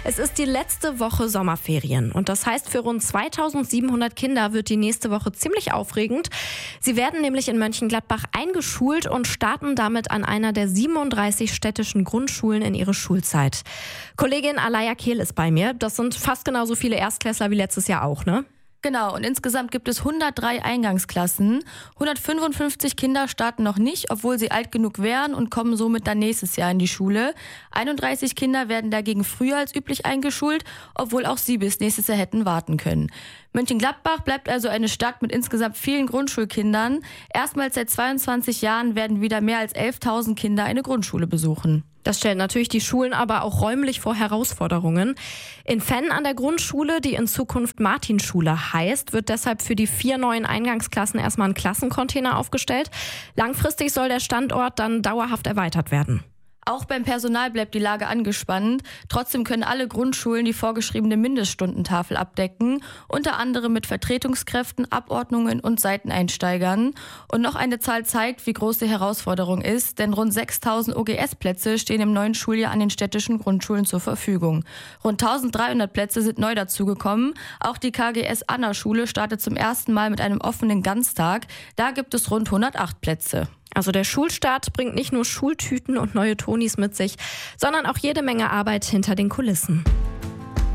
Es ist die letzte Woche Sommerferien und das heißt, für rund 2700 Kinder wird die nächste Woche ziemlich aufregend. Sie werden nämlich in Mönchengladbach eingeschult und starten damit an einer der 37 städtischen Grundschulen in ihre Schulzeit. Kollegin Alaya Kehl ist bei mir. Das sind fast genauso viele Erstklässler wie letztes Jahr auch, ne? Genau, und insgesamt gibt es 103 Eingangsklassen. 155 Kinder starten noch nicht, obwohl sie alt genug wären und kommen somit dann nächstes Jahr in die Schule. 31 Kinder werden dagegen früher als üblich eingeschult, obwohl auch sie bis nächstes Jahr hätten warten können. Mönchengladbach bleibt also eine Stadt mit insgesamt vielen Grundschulkindern. Erstmals seit 22 Jahren werden wieder mehr als 11.000 Kinder eine Grundschule besuchen. Das stellt natürlich die Schulen aber auch räumlich vor Herausforderungen. In Venn an der Grundschule, die in Zukunft Martinschule heißt, wird deshalb für die 4 neuen Eingangsklassen erstmal ein Klassencontainer aufgestellt. Langfristig soll der Standort dann dauerhaft erweitert werden. Auch beim Personal bleibt die Lage angespannt. Trotzdem können alle Grundschulen die vorgeschriebene Mindeststundentafel abdecken, unter anderem mit Vertretungskräften, Abordnungen und Seiteneinsteigern. Und noch eine Zahl zeigt, wie groß die Herausforderung ist, denn rund 6.000 OGS-Plätze stehen im neuen Schuljahr an den städtischen Grundschulen zur Verfügung. Rund 1.300 Plätze sind neu dazugekommen. Auch die KGS Anna-Schule startet zum ersten Mal mit einem offenen Ganztag. Da gibt es rund 108 Plätze. Also der Schulstart bringt nicht nur Schultüten und neue Tonis mit sich, sondern auch jede Menge Arbeit hinter den Kulissen.